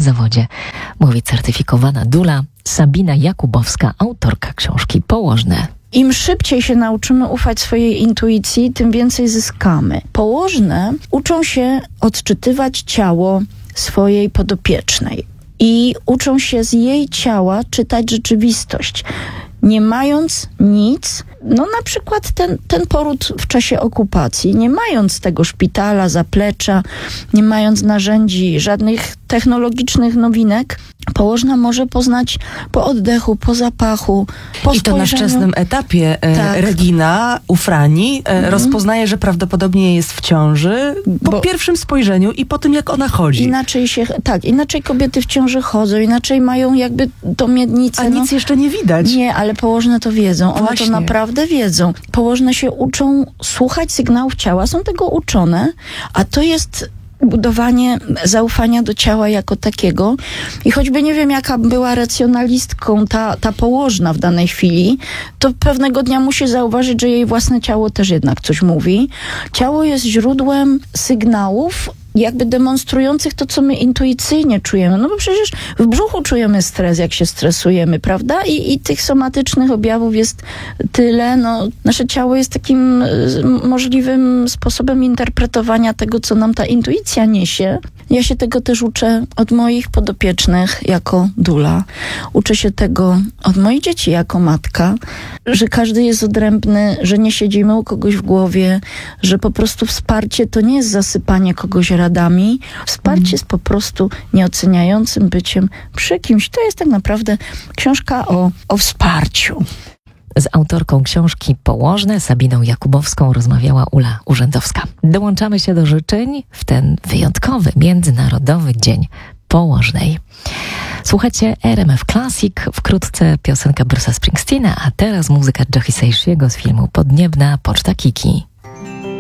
zawodzie, mówi certyfikowana dula Sabina Jakubowska, autorka książki Położne. Im szybciej się nauczymy ufać swojej intuicji, tym więcej zyskamy. Położne uczą się odczytywać ciało swojej podopiecznej i uczą się z jej ciała czytać rzeczywistość. Nie mając nic, na przykład ten poród w czasie okupacji, nie mając tego szpitala, zaplecza, nie mając narzędzi, żadnych technologicznych nowinek, położna może poznać po oddechu, po zapachu, po I to na wczesnym etapie Regina u Frani rozpoznaje, że prawdopodobnie jest w ciąży po pierwszym spojrzeniu i po tym, jak ona chodzi. Inaczej kobiety w ciąży chodzą, inaczej mają jakby tą miednicę. A nic jeszcze nie widać. Nie, ale położne to wiedzą. One to naprawdę wiedzą. Położne się uczą słuchać sygnałów ciała, są tego uczone, a to jest budowanie zaufania do ciała jako takiego. I choćby nie wiem, jaka była racjonalistką ta położna w danej chwili, to pewnego dnia musi zauważyć, że jej własne ciało też jednak coś mówi. Ciało jest źródłem sygnałów, jakby demonstrujących to, co my intuicyjnie czujemy. Bo przecież w brzuchu czujemy stres, jak się stresujemy, prawda? I tych somatycznych objawów jest tyle. Nasze ciało jest takim możliwym sposobem interpretowania tego, co nam ta intuicja niesie. Ja się tego też uczę od moich podopiecznych jako dula. Uczę się tego od moich dzieci jako matka, że każdy jest odrębny, że nie siedzimy u kogoś w głowie, że po prostu wsparcie to nie jest zasypanie kogoś radami. Wsparcie jest po prostu nieoceniającym byciem przy kimś. To jest tak naprawdę książka o wsparciu. Z autorką książki Położne, Sabiną Jakubowską, rozmawiała Ula Urzędowska. Dołączamy się do życzeń w ten wyjątkowy, Międzynarodowy Dzień Położnej. Słuchajcie RMF Classic, wkrótce piosenka Bruce'a Springsteena, a teraz muzyka Joe Hisaishi'ego z filmu Podniebna Poczta Kiki.